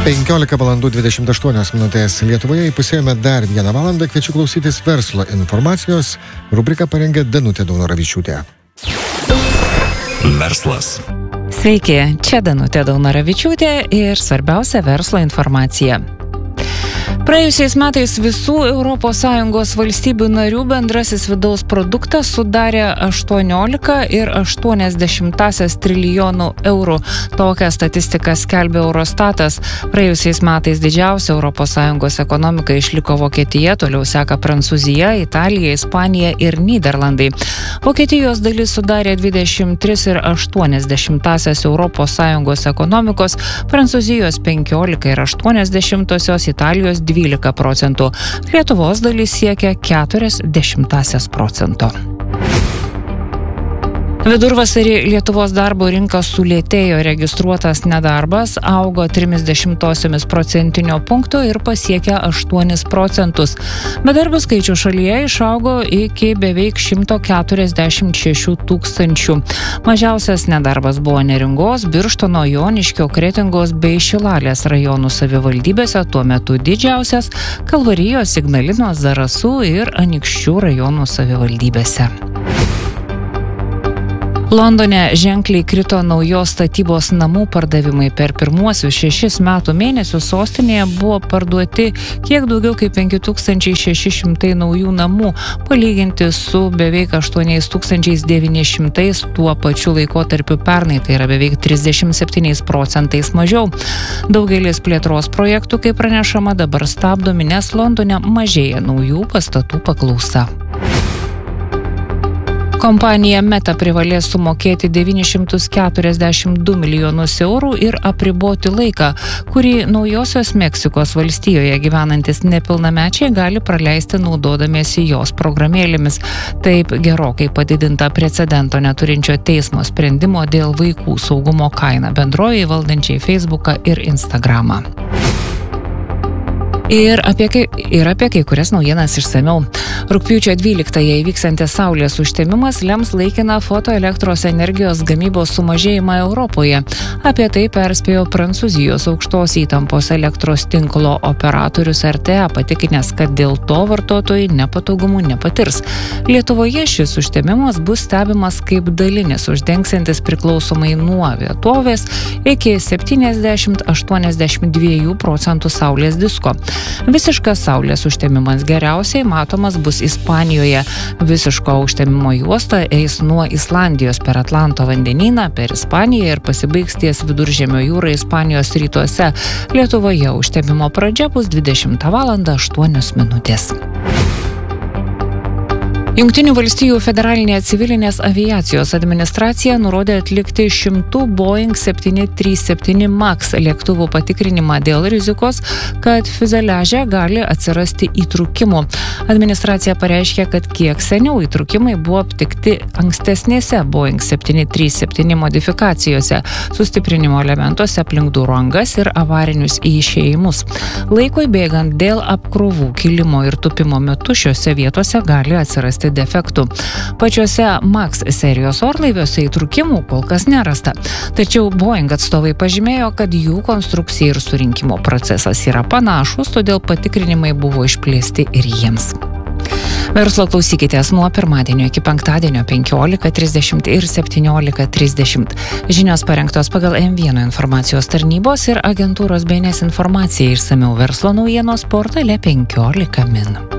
15:28 Lietuvoje įpusėjome dar 1 valandą. Kviečiu klausytis verslo informacijos. Rubriką parengė Danutė Daunoravičiūtė. Verslas. Sveiki, čia Danutė Daunoravičiūtė ir svarbiausia verslo informacija. Praėjusiais metais visų ES valstybių narių bendrasis vidaus produktas sudarė 18,8 trilijonų eurų. Tokią statistiką skelbė Eurostatas. Praėjusiais metais didžiausia ES ekonomika išliko Vokietija, toliau seka Prancūzija, Italija, Ispanija ir Nyderlandai. Vokietijos dalis sudarė 23,8 ES ekonomikos, Prancūzijos 15,8, Italijos 12%. Lietuvos dalis siekia 0,4%. Vidurvasarį Lietuvos darbo rinka sulėtėjo, registruotas nedarbas augo 0,3% punkto ir pasiekė 8%. Bedarbių skaičius šalyje išaugo iki beveik 146 tūkstančių. Mažiausias nedarbas buvo Neringos, Birštono, Joniškio, Kretingos bei Šilalės rajonų savivaldybėse, tuo metu didžiausias Kalvarijos, Ignalinos, Zarasų ir Anykščių rajonų savivaldybėse. Londone ženkliai krito naujos statybos namų pardavimai. Per pirmuosius 6 metų mėnesius sostinėje buvo parduoti kiek daugiau kaip 5600 naujų namų, palyginti su beveik 8900 tuo pačiu laikotarpiu pernai, tai yra beveik 37% mažiau. Daugelis plėtros projektų, kaip pranešama, dabar stabdomi, nes Londone mažėja naujų pastatų paklausa. Kompanija Meta privalės sumokėti 942 milijonus eurų ir apriboti laiką, kurį Naujosios Meksikos valstijoje gyvenantis nepilnamečiai gali praleisti naudodamiesi jos programėlėmis. Taip gerokai padidinta precedento neturinčio teismo sprendimo dėl vaikų saugumo kaina bendrovei valdančiai Facebooką ir Instagramą. Ir apie kai kurias naujienas išsamiau. Rugpjūčio 12-ąją įvyksiantis saulės užtemimas lems laikiną fotoelektros energijos gamybos sumažėjimą Europoje. Apie tai perspėjo Prancūzijos aukštos įtampos elektros tinklo operatorius RTE, patikinęs, kad dėl to vartotojai nepatogumų nepatirs. Lietuvoje šis užtemimas bus stebimas kaip dalinis, uždengsiantis priklausomai nuo vietovės iki 70-82% saulės disko. Visiškas saulės užtemimas geriausiai matomas bus Ispanijoje. Visiško užtemimo juosta eis nuo Islandijos per Atlanto vandenyną, per Ispaniją ir pasibaigs ties Viduržemio jūra Ispanijos rytuose. Lietuvoje užtemimo pradžia bus 20:08. Jungtinių valstijų federalinė civilinės aviacijos administracija nurodė atlikti 100 Boeing 737 MAX lėktuvų patikrinimą dėl rizikos, kad fiuzeliaže gali atsirasti įtrūkimų. Administracija pareiškė, kad kiek seniau įtrūkimai buvo aptikti ankstesnėse Boeing 737 modifikacijose, sustiprinimo elementuose aplink durų angas ir avarinius išėjimus. Laikui bėgant dėl apkrovų kilimo ir tupimo metu šiose vietose gali atsirasti defektų. Pačiuose MAX serijos orlaiviuose įtrūkimų kol kas nerasta. Tačiau Boeing atstovai pažymėjo, kad jų konstrukcija ir surinkimo procesas yra panašus, todėl patikrinimai buvo išplėsti ir jiems. Verslo klausykitės nuo pirmadienio iki penktadienio 15:30 ir 17:30. Žinios parengtos pagal M1 informacijos tarnybos ir agentūros BNS informaciją, išsamiau verslo naujienos portale 15 min.